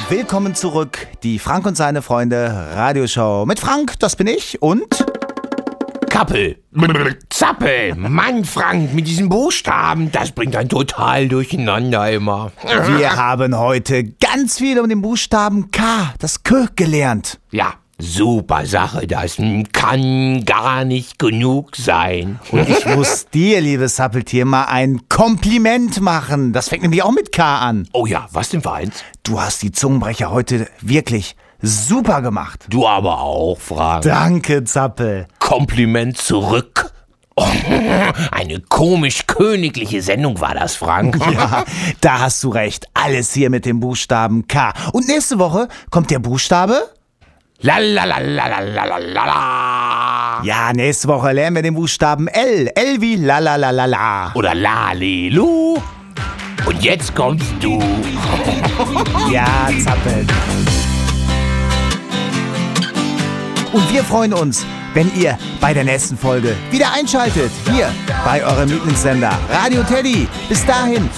Willkommen zurück, die Frank und seine Freunde Radioshow. Mit Frank, das bin ich, und... Kappel. Zappel. Mann, Frank, mit diesen Buchstaben, das bringt einen total durcheinander immer. Wir haben heute ganz viel um den Buchstaben K, das K, gelernt. Ja, super Sache, das kann gar nicht genug sein. Und ich muss dir, liebes Zappeltier, mal ein Kompliment machen. Das fängt nämlich auch mit K an. Oh ja, was denn für eins? Du hast die Zungenbrecher heute wirklich super gemacht. Du aber auch, Frank. Danke, Zappel. Kompliment zurück. Oh, eine komisch-königliche Sendung war das, Frank. Ja, da hast du recht. Alles hier mit dem Buchstaben K. Und nächste Woche kommt der Buchstabe... Lalalalalalala. Ja, nächste Woche lernen wir den Buchstaben L. L wie Lalalala. Oder Lalelu. Und jetzt kommst du. Ja, Zappel. Und wir freuen uns, wenn ihr bei der nächsten Folge wieder einschaltet. Hier bei eurem Lieblingssender Radio Teddy. Bis dahin,